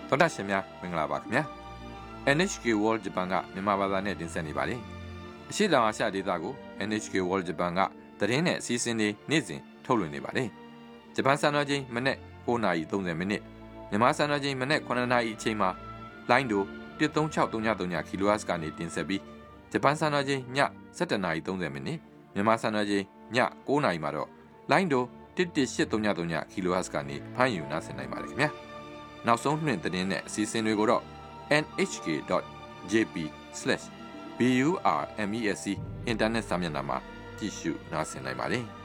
သောတာရှင်များမင်္ဂလာပါခင်ဗျာ NHK World Japan ကမြန်မာဘာသာနဲ့တင်ဆက်နေပါတယ်အရှိတောင်အာရှဒေသကို NHK World Japan ကသတင်းနဲ့အစီအစဉ်တွေနေ့စဉ်ထုတ်လွှင့်နေပါတယ်ဂျပန်စံတော်ချိန်မနေ့9:30မိနစ်မြန်မာစံတော်ချိန်မနေ့9:00နာရီအချိန်မှာလိုင်းဒို13633 kHz ကနေတင်ဆက်ပြီးဂျပန်စံတော်ချိန်ည17:30မိနစ်မြန်မာစံတော်ချိန်ည9:00မှာတော့လိုင်းဒို11833 kHz ကနေဖမ်းယူနားဆင်နိုင်ပါတယ်ခင်ဗျာနောက်ဆုံးနှင့်သတင်းနဲ့အစီအစဉ်တွေကိုတော့ nhk.jp/burmesc အင်တာနက်စာမျက်နှာမှာကြည့်ရှုနားဆင်နိုင်ပါတယ်